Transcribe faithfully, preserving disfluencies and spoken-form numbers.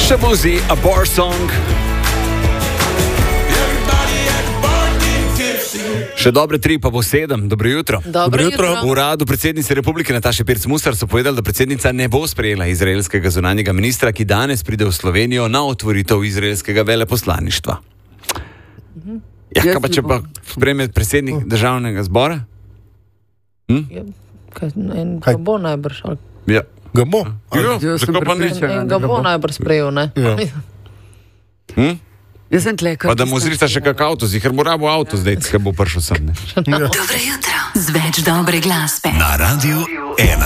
Shabuzi, a bar song. Še dobre tri, pa bo sedem. Dobro jutro. Dobro jutro. V uradu predsednice Republike Nataše Pirc Musar so povedali, da predsednica ne bo sprejela izraelskega zunanjega ministra, ki danes pride v Slovenijo na otvoritev izraelskega veleposlaništva. Ja, kaj pa če pa sprejme predsednik državnega zbora? Hm? Ja, kaj, en, ga bo najbrž. Ali... Ja. Ga bo? Ja, tako pa ne. En ga bo najbrž sprejel, ne? Ja. Hm? Jaz sem tle, pa da mu zrista še kak avto, zihar bo rabo avto zdaj, ko bo prišel sem. Dobro jutro. Z več dobre glasbe. Na Radiu ena.